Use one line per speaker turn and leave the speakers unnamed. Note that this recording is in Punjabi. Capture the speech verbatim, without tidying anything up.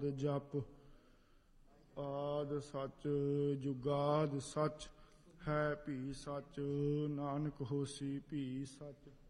ਜਪ ਆਦ ਸੱਚ ਜੁਗਾਦ ਸੱਚ ਹੈ ਭੀ ਸੱਚ ਨਾਨਕ ਹੋਸੀ ਭੀ ਸੱਚ।